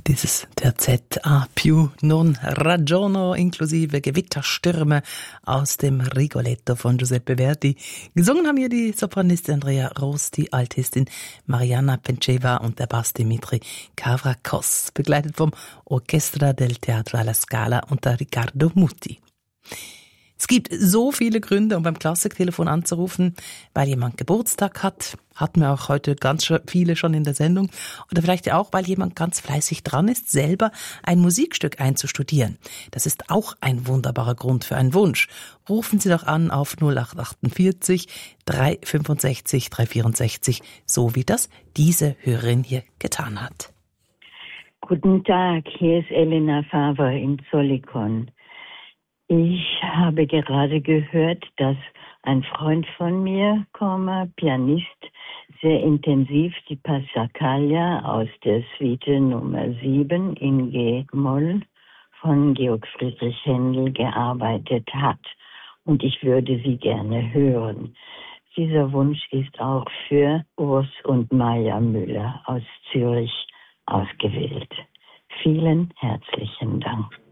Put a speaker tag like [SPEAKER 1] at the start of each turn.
[SPEAKER 1] Dieses Terzett a più non ragiono inklusive Gewitterstürme aus dem Rigoletto von Giuseppe Verdi. Gesungen haben hier die Sopranistin Andrea Roos, die Altistin Mariana Penceva und der Bass Dimitri Kavrakos, begleitet vom Orchestra del Teatro alla Scala unter Riccardo Muti. Es gibt so viele Gründe, um beim Klassiktelefon anzurufen, weil jemand Geburtstag hat. Hatten wir auch heute ganz viele schon in der Sendung. Oder vielleicht auch, weil jemand ganz fleißig dran ist, selber ein Musikstück einzustudieren. Das ist auch ein wunderbarer Grund für einen Wunsch. Rufen Sie doch an auf 0848 365 364, so wie das diese Hörerin hier getan hat.
[SPEAKER 2] Guten Tag, hier ist Elena Faver in Zollikon. Ich habe gerade gehört, dass ein Freund von mir, Pianist, sehr intensiv die Passacaglia aus der Suite Nummer 7 in G-Moll von Georg Friedrich Händel gearbeitet hat. Und ich würde sie gerne hören. Dieser Wunsch ist auch für Urs und Maja Müller aus Zürich ausgewählt. Vielen herzlichen Dank.